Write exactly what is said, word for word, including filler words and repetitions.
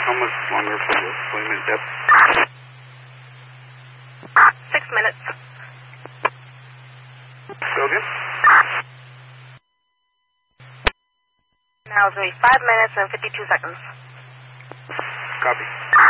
how much longer for the deployment depth? Six minutes. Go again? Now it's going to be five minutes and fifty-two seconds. Copy.